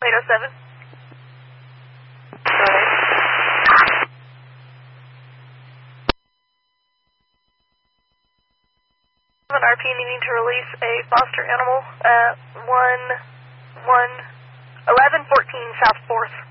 807. An RP needing to release a foster animal at 1114 South 4th.